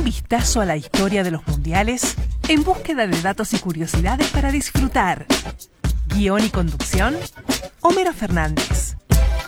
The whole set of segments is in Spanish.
vistazo a la historia de los mundiales en búsqueda de datos y curiosidades para disfrutar. Guión y conducción, Homero Fernández.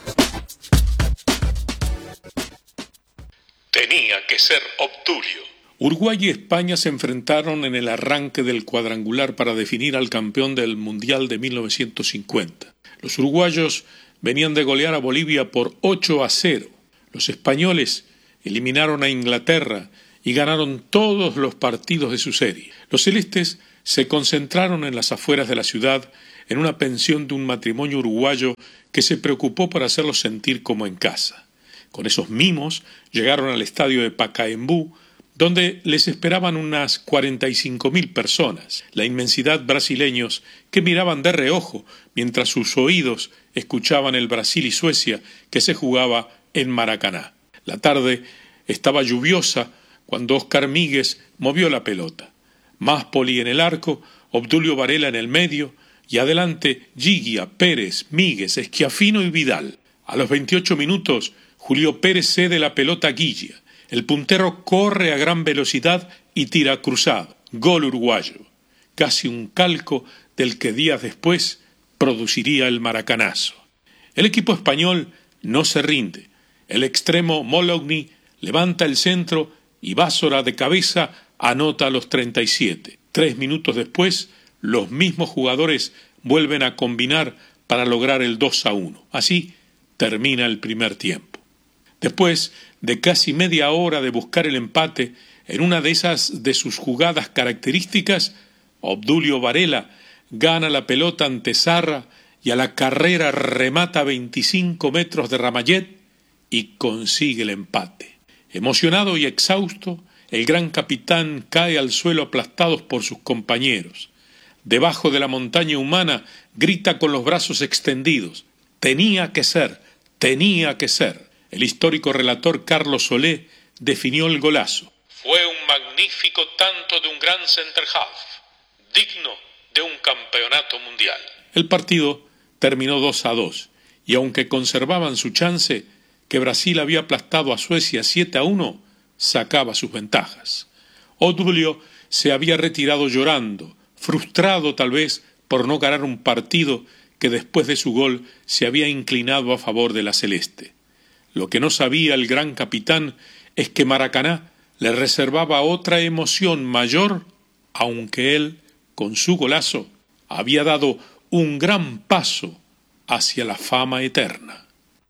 Tenía que ser Obdulio. Uruguay y España se enfrentaron en el arranque del cuadrangular para definir al campeón del Mundial de 1950. Los uruguayos venían de golear a Bolivia por 8-0. Los españoles eliminaron a Inglaterra y ganaron todos los partidos de su serie. Los celestes se concentraron en las afueras de la ciudad, en una pensión de un matrimonio uruguayo que se preocupó por hacerlos sentir como en casa. Con esos mimos llegaron al estadio de Pacaembu, donde les esperaban unas 45.000 personas, la inmensidad brasileños que miraban de reojo mientras sus oídos escuchaban el Brasil y Suecia que se jugaba en Maracaná. La tarde estaba lluviosa cuando Óscar Míguez movió la pelota. Máspoli en el arco, Obdulio Varela en el medio y adelante Gigia, Pérez, Míguez, Schiaffino y Vidal. A los 28 minutos, Julio Pérez cede la pelota a Gigia. El puntero corre a gran velocidad y tira cruzado. Gol uruguayo. Casi un calco del que días después produciría el maracanazo. El equipo español no se rinde. El extremo Mologny levanta el centro y Básora de cabeza anota a los 37. 3 minutos después, los mismos jugadores vuelven a combinar para lograr el 2-1. Así termina el primer tiempo. Después de casi media hora de buscar el empate, en una de esas de sus jugadas características, Obdulio Varela gana la pelota ante Zarra y a la carrera remata 25 metros de Ramallet y consigue el empate. Emocionado y exhausto, el gran capitán cae al suelo aplastado por sus compañeros. Debajo de la montaña humana grita con los brazos extendidos: tenía que ser, tenía que ser. El histórico relator Carlos Solé definió el golazo. Fue un magnífico tanto de un gran center half, digno de un campeonato mundial. El partido terminó 2-2, y aunque conservaban su chance, que Brasil había aplastado a Suecia 7-1, sacaba sus ventajas. Obdulio se había retirado llorando, frustrado tal vez por no ganar un partido que después de su gol se había inclinado a favor de la celeste. Lo que no sabía el gran capitán es que Maracaná le reservaba otra emoción mayor, aunque él, con su golazo, había dado un gran paso hacia la fama eterna.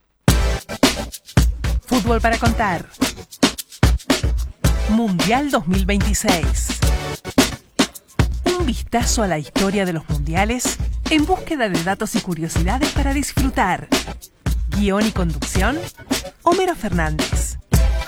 Fútbol para contar. Mundial 2026. Un vistazo a la historia de los mundiales en búsqueda de datos y curiosidades para disfrutar. Guión y conducción, Homero Fernández.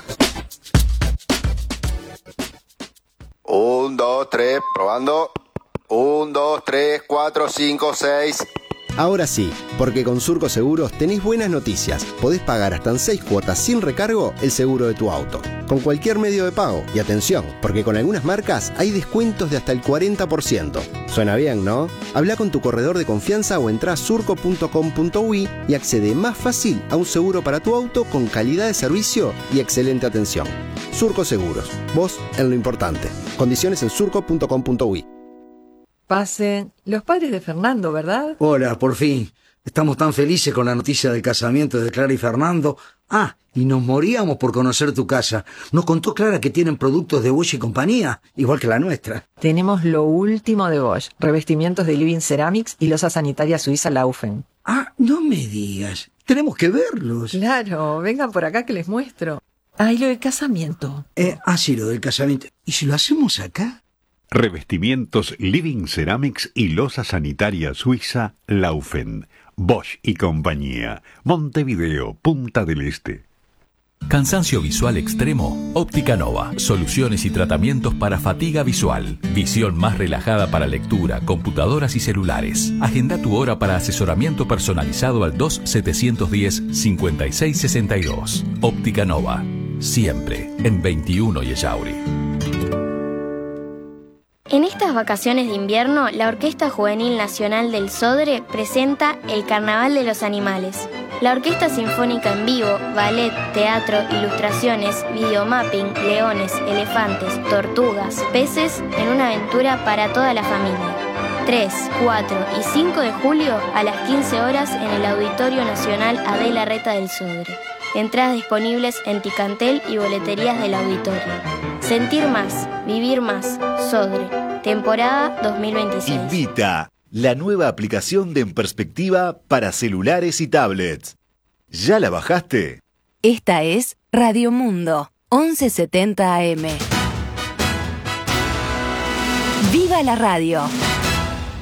1, 2, 3, probando. 1, 2, 3, 4, 5, 6. Ahora sí, porque con Surco Seguros tenés buenas noticias. Podés pagar hasta en 6 cuotas sin recargo el seguro de tu auto, con cualquier medio de pago. Y atención, porque con algunas marcas hay descuentos de hasta el 40%. Suena bien, ¿no? Habla con tu corredor de confianza o entrá a surco.com.uy y accede más fácil a un seguro para tu auto con calidad de servicio y excelente atención. Surco Seguros, vos en lo importante. Condiciones en surco.com.uy. Pasen. Los padres de Fernando, ¿verdad? Hola, por fin. Estamos tan felices con la noticia del casamiento de Clara y Fernando. Ah, y nos moríamos por conocer tu casa. Nos contó Clara que tienen productos de Bosch y compañía, igual que la nuestra. Tenemos lo último de Bosch, revestimientos de Living Ceramics y losa sanitaria suiza Laufen. Ah, no me digas. Tenemos que verlos. Claro, vengan por acá que les muestro. Ah, y lo del casamiento. Sí, lo del casamiento. ¿Y si lo hacemos acá? Revestimientos Living Ceramics y losa sanitaria suiza Laufen. Bosch y compañía. Montevideo, Punta del Este. Cansancio visual extremo, Óptica Nova. Soluciones y tratamientos para fatiga visual. Visión más relajada para lectura, computadoras y celulares. Agenda tu hora para asesoramiento personalizado al 2710-5662. Óptica Nova. Siempre en 21 y Echauri. En estas vacaciones de invierno, la Orquesta Juvenil Nacional del Sodre presenta El Carnaval de los Animales. La Orquesta Sinfónica en vivo, ballet, teatro, ilustraciones, videomapping, leones, elefantes, tortugas, peces en una aventura para toda la familia. 3, 4 y 5 de julio a las 15 horas en el Auditorio Nacional Adela Reta del Sodre. Entradas disponibles en Ticantel y boleterías del auditorio. Sentir más, vivir más, Sodre. Temporada 2026. Invita, la nueva aplicación de En Perspectiva para celulares y tablets. ¿Ya la bajaste? Esta es Radio Mundo, 1170 AM. ¡Viva la radio!